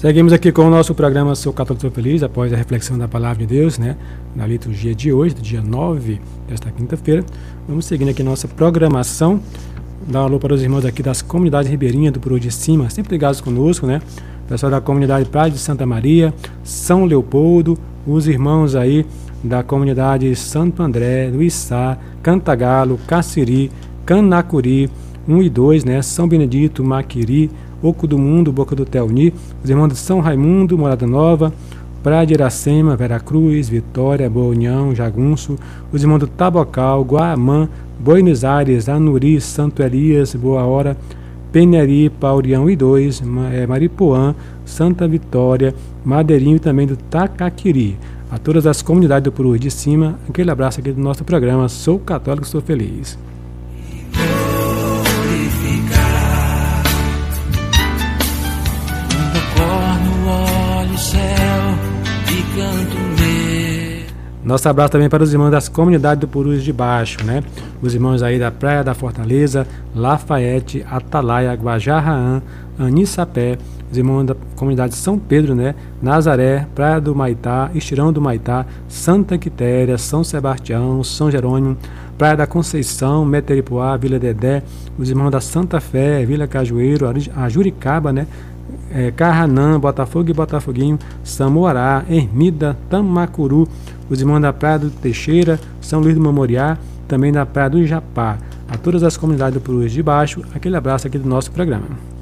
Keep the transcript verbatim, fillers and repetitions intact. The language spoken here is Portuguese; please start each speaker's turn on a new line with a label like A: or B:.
A: Seguimos aqui com o nosso programa Sou Católico, Sou Feliz, após a reflexão da Palavra de Deus, né, na liturgia de hoje, do dia nove desta quinta-feira. Vamos seguindo aqui nossa programação. Dar um alô para os irmãos aqui das comunidades ribeirinhas do Puru de Cima, sempre ligados conosco, né? Pessoal da comunidade Praia de Santa Maria, São Leopoldo, os irmãos aí da comunidade Santo André, do Içá, Cantagalo, Cassiri, Canacuri, um e dois, né? São Benedito, Maquiri, Oco do Mundo, Boca do Telni, os irmãos de São Raimundo, Morada Nova, Praia de Iracema, Veracruz, Vitória, Boa União, Jagunço, os irmãos do Tabocal, Guamã, Buenos Aires, Anuri, Santo Elias, Boa Hora, Peneri, Paurião e dois, Maripuã, Santa Vitória, Madeirinho e também do Tacaquiri. A todas as comunidades do Puru de Cima, aquele abraço aqui do nosso programa Sou Católico, Sou Feliz. Nosso abraço também para os irmãos das comunidades do Purus de Baixo, né? Os irmãos aí da Praia da Fortaleza, Lafayette, Atalaia, Guajarraã, Anissapé, os irmãos da comunidade São Pedro, né? Nazaré, Praia do Maitá, Estirão do Maitá, Santa Quitéria, São Sebastião, São Jerônimo, Praia da Conceição, Meteripuá, Vila Dedé, os irmãos da Santa Fé, Vila Cajueiro, a Juricaba, né? É, Carranã, Botafogo e Botafoguinho, Samoará, Ermida, Tamacuru, os irmãos da Praia do Teixeira, São Luís do Memoriá, também da Praia do Japá. A todas as comunidades do Purus de Baixo, aquele abraço aqui do nosso programa.